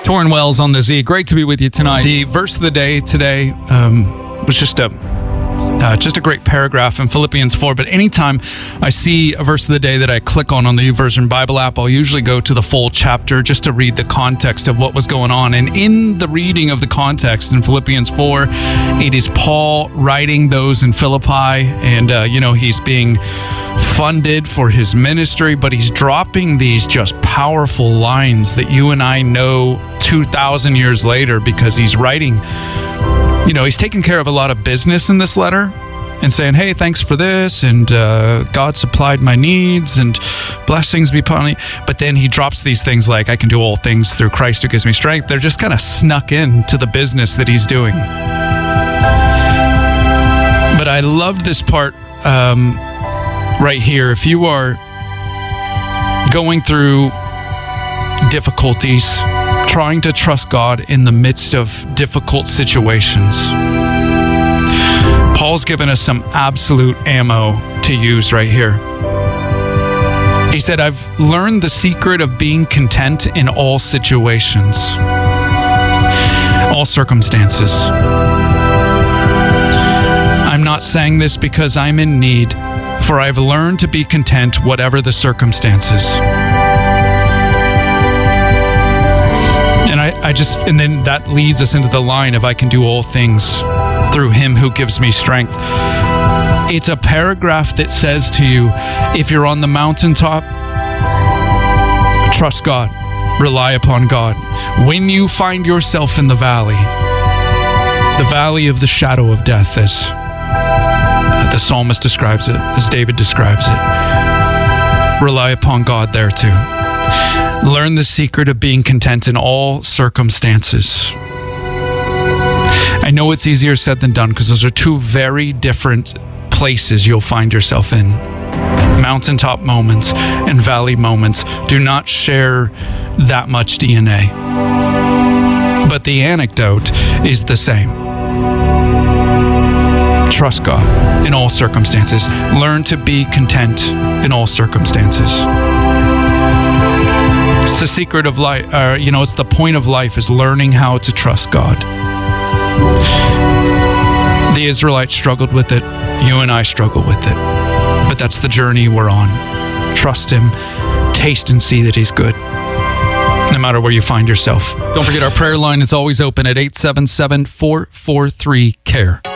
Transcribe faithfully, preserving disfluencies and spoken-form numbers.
Torrin Wells on the Z. Great to be with you tonight. The verse of the day today um, was just a uh, just a great paragraph in Philippians four. But anytime I see a verse of the day that I click on on the YouVersion Bible app, I'll usually go to the full chapter just to read the context of what was going on. And in the reading of the context in Philippians four, it is Paul writing those in Philippi, and uh, you know he's being funded for his ministry, but he's dropping these just powerful lines that you and I know two thousand years later, because he's writing, you know, he's taking care of a lot of business in this letter and saying, hey, thanks for this, and uh, God supplied my needs, and blessings be upon me. But then he drops these things like, I can do all things through Christ who gives me strength. They're just kind of snuck in to the business that he's doing. But I loved this part um, right here. If you are going through difficulties, trying to trust God in the midst of difficult situations, Paul's given us some absolute ammo to use right here. He said, I've learned the secret of being content in all situations, all circumstances. I'm not saying this because I'm in need, for I've learned to be content whatever the circumstances. And I, I just, and then that leads us into the line of I can do all things through him who gives me strength. It's a paragraph that says to you, if you're on the mountaintop, trust God, rely upon God. When you find yourself in the valley, the valley of the shadow of death, as the psalmist describes it, as David describes it, rely upon God there too. Learn the secret of being content in all circumstances. I know it's easier said than done, because those are two very different places you'll find yourself in. Mountaintop moments and valley moments do not share that much D N A. But the anecdote is the same. Trust God in all circumstances. Learn to be content in all circumstances. It's the secret of life, uh, you know, it's the point of life, is learning how to trust God. The Israelites struggled with it. You and I struggle with it. But that's the journey we're on. Trust him. Taste and see that he's good, no matter where you find yourself. Don't forget, our prayer line is always open at eight seven seven, four four three, C A R E.